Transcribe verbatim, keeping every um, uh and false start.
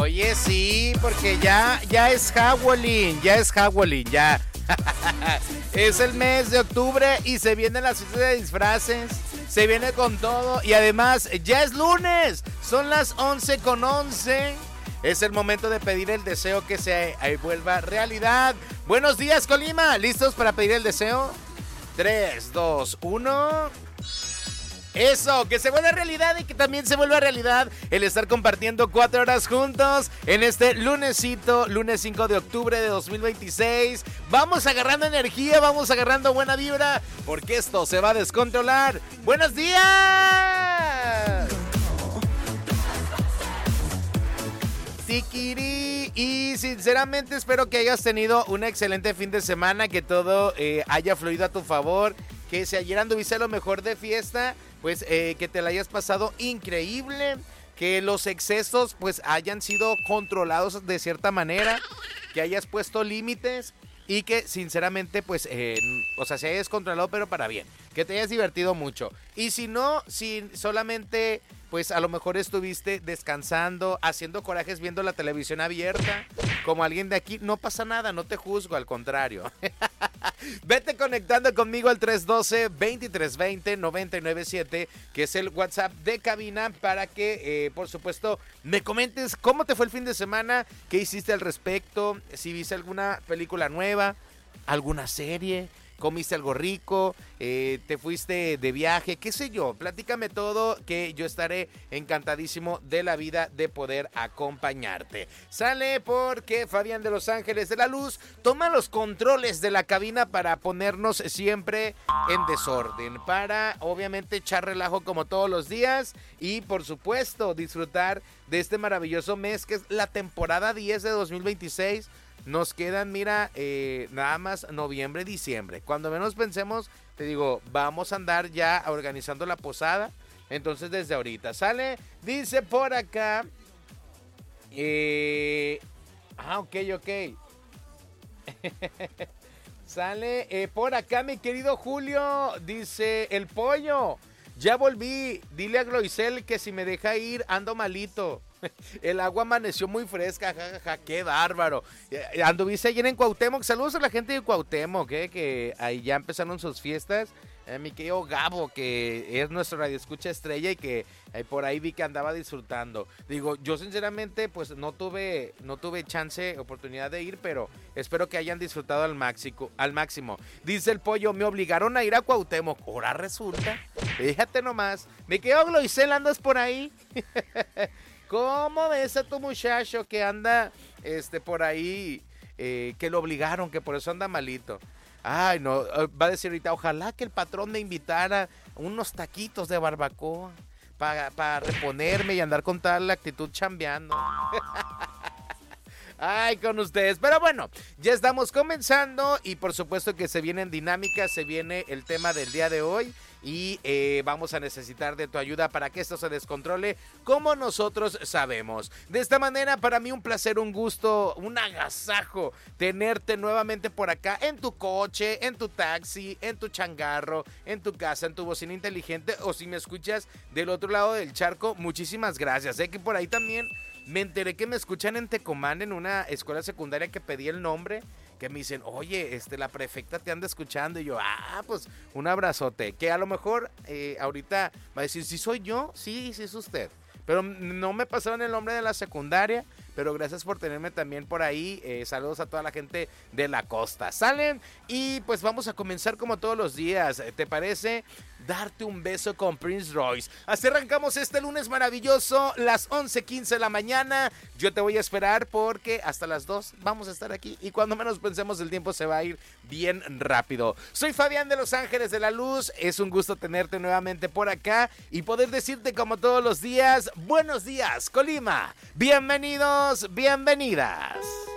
Oye, sí, porque ya, ya es Halloween, ya es Halloween, ya. Es el mes de octubre y se vienen las fiestas de disfraces, se viene con todo y además ya es lunes, son las once con once. Es el momento de pedir el deseo que se eh, vuelva realidad. Buenos días, Colima, ¿listos para pedir el deseo? tres, dos, uno... Eso, que se vuelva realidad y que también se vuelva realidad el estar compartiendo cuatro horas juntos en este lunesito, lunes cinco de octubre de dos mil veintiséis. Vamos agarrando energía, vamos agarrando buena vibra, porque esto se va a descontrolar. ¡Buenos días! Tiquiri, y sinceramente espero que hayas tenido un excelente fin de semana, que todo eh, haya fluido a tu favor, que si ayer anduviste a lo mejor de fiesta, pues eh, que te la hayas pasado increíble, que los excesos pues hayan sido controlados de cierta manera, que hayas puesto límites y que sinceramente pues, eh, o sea, se haya descontrolado pero para bien, que te hayas divertido mucho. Y si no, si solamente pues a lo mejor estuviste descansando, haciendo corajes viendo la televisión abierta, como alguien de aquí, no pasa nada, no te juzgo, al contrario. Vete conectando conmigo al tres uno dos, dos tres dos cero, nueve nueve siete, que es el WhatsApp de cabina, para que, eh, por supuesto, me comentes cómo te fue el fin de semana, qué hiciste al respecto, si viste alguna película nueva, alguna serie, comiste algo rico, eh, te fuiste de viaje, qué sé yo, platícame todo, que yo estaré encantadísimo de la vida de poder acompañarte. Sale, porque Fabián de Los Ángeles de la Luz toma los controles de la cabina para ponernos siempre en desorden, para obviamente echar relajo como todos los días y por supuesto disfrutar de este maravilloso mes que es la temporada diez de dos mil veintiséis. Nos quedan, mira, eh, nada más noviembre, diciembre. Cuando menos pensemos, te digo, vamos a andar ya organizando la posada. Entonces, desde ahorita, ¿sale? Dice por acá. Eh, ah, ok, ok. Sale eh, por acá, mi querido Julio. Dice, el pollo. Ya volví. Dile a Gloisel que si me deja ir, ando malito. El agua amaneció muy fresca, jajaja, ja, ja, qué bárbaro. Anduviste ayer en Cuauhtémoc, saludos a la gente de Cuauhtémoc, eh, que ahí ya empezaron sus fiestas. Eh, mi querido Gabo, que es nuestro radioescucha estrella y que eh, por ahí vi que andaba disfrutando. Digo, yo sinceramente pues no tuve, no tuve chance, oportunidad de ir, pero espero que hayan disfrutado al máximo, al máximo. Dice el pollo, me obligaron a ir a Cuauhtémoc. Ahora resulta, fíjate nomás, mi querido Gloisel, ¿andas por ahí? ¿Cómo ves a tu muchacho que anda este, por ahí, eh, que lo obligaron, que por eso anda malito? Ay, no, va a decir ahorita, ojalá que el patrón me invitara unos taquitos de barbacoa para pa reponerme y andar con tal actitud chambeando. Ay, con ustedes. Pero bueno, ya estamos comenzando y por supuesto que se vienen dinámicas, se viene el tema del día de hoy y eh, vamos a necesitar de tu ayuda para que esto se descontrole como nosotros sabemos. De esta manera, para mí un placer, un gusto, un agasajo tenerte nuevamente por acá en tu coche, en tu taxi, en tu changarro, en tu casa, en tu bocina inteligente o si me escuchas del otro lado del charco, muchísimas gracias. Sé que por ahí también me enteré que me escuchan en Tecomán, en una escuela secundaria que pedí el nombre, que me dicen, oye, este, la prefecta te anda escuchando, y yo, ah, pues, un abrazote, que a lo mejor eh, ahorita va a decir, ¿sí soy yo? Sí, sí es usted, pero no me pasaron el nombre de la secundaria, pero gracias por tenerme también por ahí, eh, saludos a toda la gente de la costa, ¿salen? Y pues vamos a comenzar como todos los días, ¿te parece? Darte un beso con Prince Royce. Así arrancamos este lunes maravilloso, las once quince de la mañana. Yo te voy a esperar porque hasta las dos vamos a estar aquí y cuando menos pensemos el tiempo se va a ir bien rápido. Soy Fabián de Los Ángeles de la Luz, es un gusto tenerte nuevamente por acá y poder decirte como todos los días, buenos días, Colima, bienvenidos, bienvenidas.